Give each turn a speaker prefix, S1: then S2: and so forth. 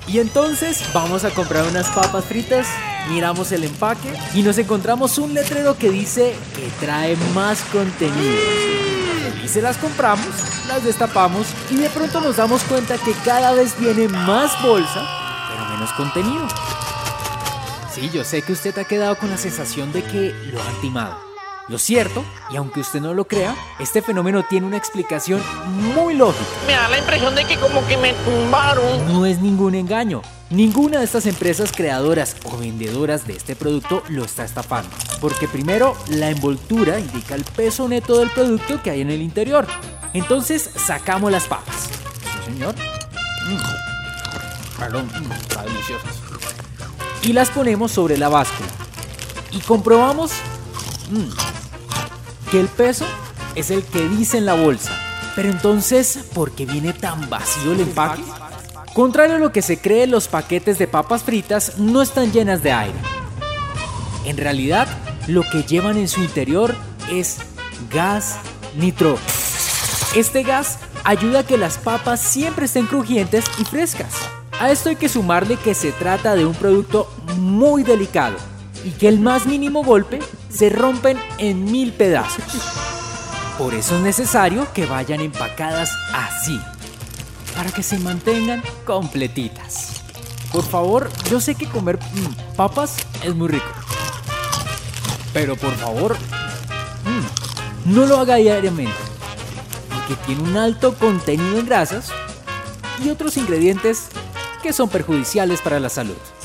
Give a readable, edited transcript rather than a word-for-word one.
S1: Y entonces vamos a comprar unas papas fritas, miramos el empaque y nos encontramos un letrero que dice que trae más contenido. Y se las compramos, las destapamos y de pronto nos damos cuenta que cada vez viene más bolsa, pero menos contenido. Sí, yo sé que usted ha quedado con la sensación de que lo han timado. Lo cierto, y aunque usted no lo crea, este fenómeno tiene una explicación muy lógica.
S2: Me da la impresión de que como que me tumbaron.
S1: No es ningún engaño. Ninguna de estas empresas creadoras o vendedoras de este producto lo está estafando. Porque primero, la envoltura indica el peso neto del producto que hay en el interior. Entonces, sacamos las papas. Sí, señor. Está deliciosas. Y las ponemos sobre la báscula. Y comprobamos que el peso es el que dice en la bolsa. Pero entonces, ¿por qué viene tan vacío el empaque? Contrario a lo que se cree, los paquetes de papas fritas no están llenas de aire. En realidad, lo que llevan en su interior es gas nitrógeno. Este gas ayuda a que las papas siempre estén crujientes y frescas. A esto hay que sumarle que se trata de un producto muy delicado y que el más mínimo golpe se rompen en 1000 pedazos. Por eso es necesario que vayan empacadas así, para que se mantengan completitas. Por favor, yo sé que comer papas es muy rico, pero por favor, no lo haga diariamente, porque tiene un alto contenido en grasas y otros ingredientes que son perjudiciales para la salud.